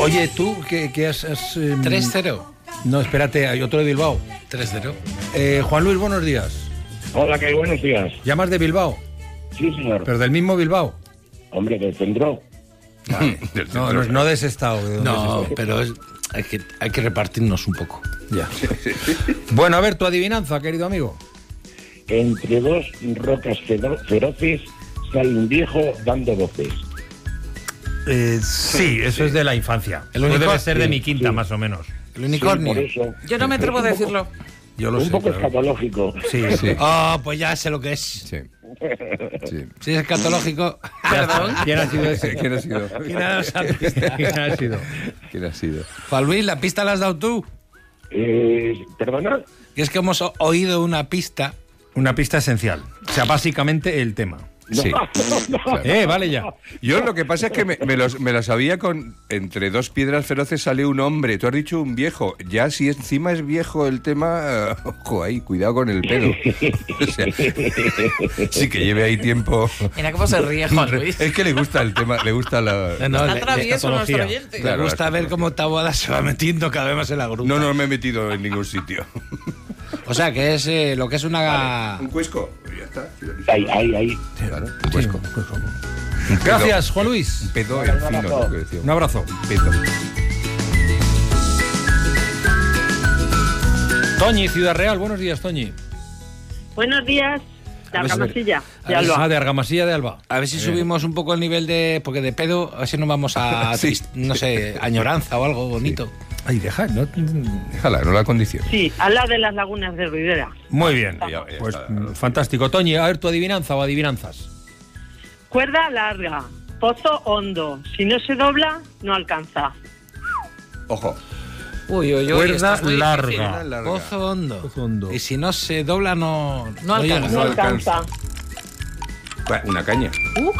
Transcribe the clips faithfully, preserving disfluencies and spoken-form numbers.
Oye, ¿tú qué, qué has...? has eh, tres cero. No, espérate, hay otro de Bilbao. tres cero. Eh, Juan Luis, buenos días. Hola, qué buenos días. ¿Llamas de Bilbao? Sí, señor. ¿Pero del mismo Bilbao? Hombre, del centro. Vale. No, no, no de ese estado. De No, pero es, hay, que, hay que repartirnos un poco. Ya. Bueno, a ver, tu adivinanza, querido amigo. Entre dos rocas fero- feroces sale un viejo dando voces. Eh, sí, eso es de la infancia. El Pues unicornio. debe ser de mi quinta, Sí. más o menos. El unicornio. Sí, por eso. Yo no me atrevo a decirlo. Yo lo Un sé. poco pero- escatológico. Sí, Sí. Oh, pues ya sé lo que es. Sí. Sí. Si es escatológico. Perdón. ¿Quién ha sido ese? ¿Quién ha sido? ¿Quién ha dado esa pista? ¿Quién ha sido? ¿Quién ha sido? Juan Luis, la pista la has dado tú. Eh, ¿Perdona? Y es que hemos o- oído una pista. Una pista esencial. O sea, básicamente el tema. Sí. Claro. Eh, vale ya. Yo lo que pasa es que me, me, los- me la sabía con... Entre dos piedras feroces sale un hombre. Tú has dicho un viejo. Ya si encima es viejo el tema... eh, ojo ahí, cuidado con el pedo. O sea, sí que lleve ahí tiempo... Mira cómo se ríe Juan Luis. Es que le gusta el tema, le gusta la... No, Está le- travieso nuestro escatología. oyente. Me Claro, gusta la ver cómo Taboada se va metiendo cada vez más en la grupa. No, no me he metido en ningún sitio. O sea, que es eh, lo que es una... ¿Un cuesco? Pues ya está. Ahí, ahí, ahí. Claro, un cuesco. Un pedo. Gracias, Juan Luis. Un pedo en fino, ¿no? Que decía. Un abrazo. Un pedo. Toñi, Ciudad Real. Buenos días, Toñi. Buenos días, de A ver si- Argamasilla, a de ver si- Alba. Ah, de Argamasilla de Alba. A ver si subimos un poco el nivel de... Porque de pedo, a ver si nos vamos a... Sí. trist- No sé, añoranza o algo bonito. Ay, deja, no. Déjala, no la condición. Sí, al lado de las lagunas de Ruidera. Muy bien. Ya, ya Pues está. mm, fantástico. Toñi, a ver tu adivinanza o adivinanzas. Cuerda larga, pozo hondo. Si no se dobla, no alcanza. Ojo. Uy, uy, uy. Cuerda esta es muy larga. difícil. Larga. Pozo hondo. Pozo hondo. Y si no se dobla, no... No llega. alcanza. No No alcanza. alcanza. Una caña.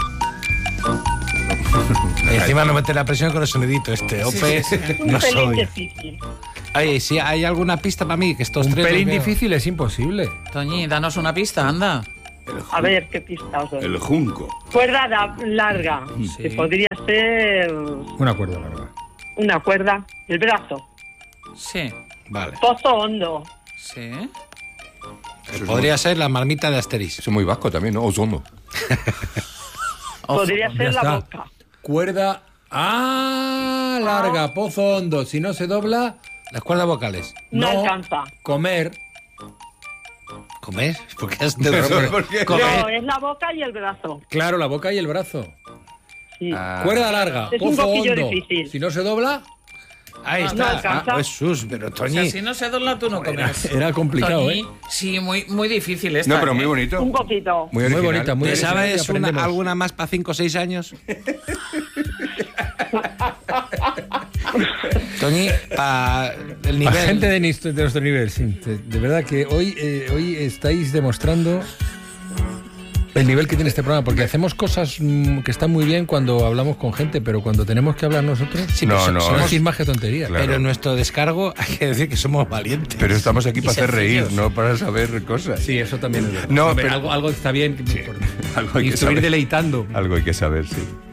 Y encima no mete la presión con el sonidito este. Ope, Un no pelín soy. difícil. Oye, si hay alguna pista para mí, que estos Un tres... los pelín veo. difícil es imposible. Toñi, danos una pista, anda. A ver, qué pista os doy. El junco. Cuerda da- larga, Sí. que podría ser Una cuerda larga. una cuerda. El brazo. Sí, Vale. Pozo hondo. sí. Eso es Podría muy- ser la marmita de Asterix. Eso es muy vasco también, ¿no? Osondo. Podría Ya ser la está. boca. Cuerda. Ah, larga, pozo hondo. Si no se dobla, Las cuerdas vocales. No, No. alcanza. comer. ¿Comer? ¿Por qué has Pero, ¿por qué? No, es la boca y el brazo. Claro, la boca y el brazo. Sí. Ah. Cuerda larga, Es un pozo poquillo hondo. difícil. Si no se dobla, Ahí No está. alcanza. Ah, Jesús, pero O Toñi. sea, si no se dobla, tú no comes. era complicado, Toñi, ¿eh? Sí, muy, muy difícil esta. No, pero muy ¿eh? bonito. Un poquito. Muy, Muy original. bonita, muy ¿Te original, y sabes una- aprendemos. alguna más para cinco o seis años? Toñi, para el A nivel... gente de, nuestro- de nuestro nivel, sí. De, de verdad que hoy, eh, hoy estáis demostrando el nivel que tiene este programa, porque hacemos cosas mm, que están muy bien cuando hablamos con gente, pero cuando tenemos que hablar nosotros, Sí, No, pero no, somos- no decís más que tonterías. Claro. Pero en nuestro descargo hay que decir que somos valientes. Pero estamos aquí Y para hacer reír, sencillos. no para saber cosas. Sí, eso también es verdad. No, Hombre, pero- algo, algo está bien. por algo hay que instruir saber. deleitando. Algo hay que saber, sí.